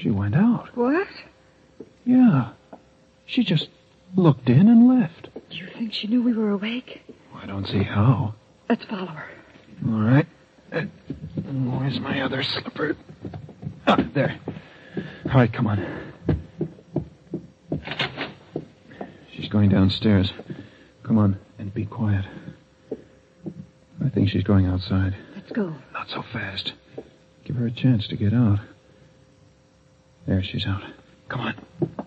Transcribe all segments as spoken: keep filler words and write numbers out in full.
She went out. What? Yeah. She just looked in and left. Do you think she knew we were awake? I don't see how. Let's follow her. All right. Uh, where's my other slipper? Ah, there. All right, come on. She's going downstairs. Come on, and be quiet. I think she's going outside. Let's go. Not so fast. Give her a chance to get out. There, she's out. Come on.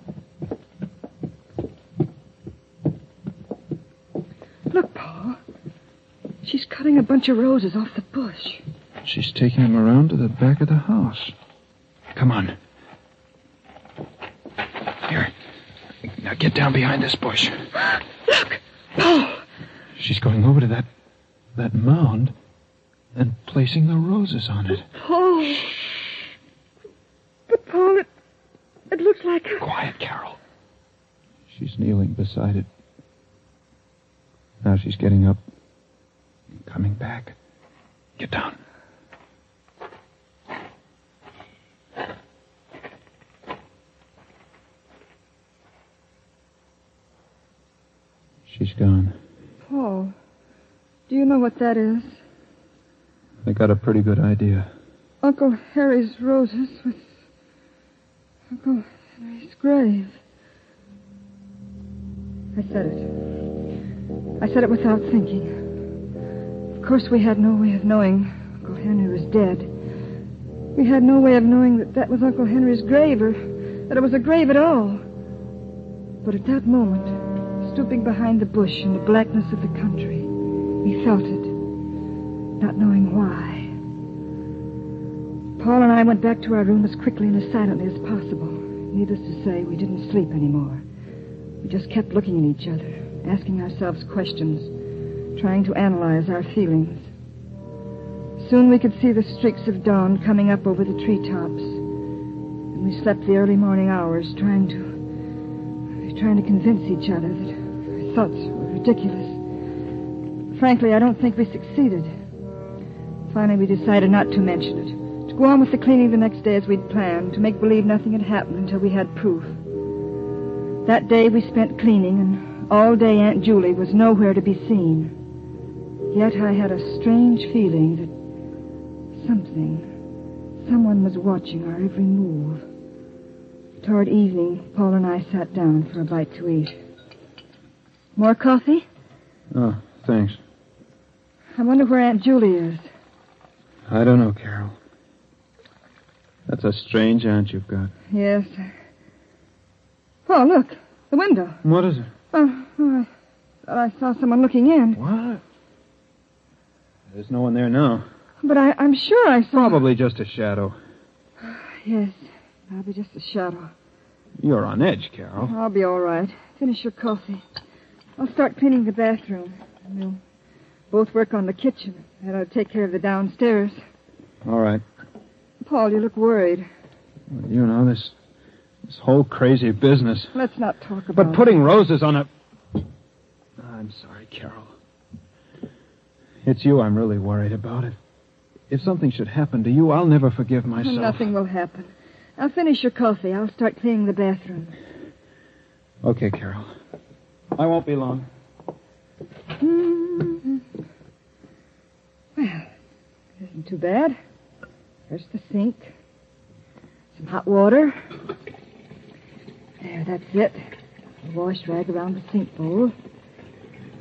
Look, Paul. She's cutting a bunch of roses off the bush. She's taking them around to the back of the house. Come on. Here. Now get down behind this bush. Look! Paul! She's going over to that... that mound and placing the roses on it. Paul! But, Paul, it... it looks like... A... Quiet, Carol. She's kneeling beside it. Now she's getting up and coming back. Get down. She's gone. Paul, do you know what that is? I got a pretty good idea. Uncle Harry's roses with Uncle Henry's grave. I said it. I said it without thinking. Of course, we had no way of knowing Uncle Henry was dead. We had no way of knowing that that was Uncle Henry's grave or that it was a grave at all. But at that moment, stooping behind the bush in the blackness of the country, we felt it, not knowing why. Paul and I went back to our room as quickly and as silently as possible. Needless to say, we didn't sleep anymore. We just kept looking at each other, asking ourselves questions, trying to analyze our feelings. Soon we could see the streaks of dawn coming up over the treetops. And we slept the early morning hours trying to... trying to convince each other that our thoughts were ridiculous. Frankly, I don't think we succeeded. Finally, we decided not to mention it, to go on with the cleaning the next day as we'd planned, to make believe nothing had happened until we had proof. That day we spent cleaning, and all day Aunt Julie was nowhere to be seen. Yet I had a strange feeling that something, someone was watching our every move. Toward evening, Paul and I sat down for a bite to eat. More coffee? Oh, thanks. I wonder where Aunt Julie is. I don't know, Carol. That's a strange aunt you've got. Yes. Oh, look. The window. What is it? Oh, oh, I thought I saw someone looking in. What? There's no one there now. But I, I'm sure I saw... Probably just a shadow. Yes. Probably just a shadow. You're on edge, Carol. I'll be all right. Finish your coffee. I'll start cleaning the bathroom. We'll both work on the kitchen. And I'll take care of the downstairs. All right. Paul, you look worried. Well, you know, this this whole crazy business. Let's not talk about it. But putting roses on a... I'm sorry, Carol. It's you I'm really worried about. If, if something should happen to you, I'll never forgive myself. Nothing will happen. I'll finish your coffee. I'll start cleaning the bathroom. Okay, Carol. I won't be long. Mm-hmm. Well, it isn't too bad. There's the sink. Some hot water. There, that's it. A wash rag around the sink bowl.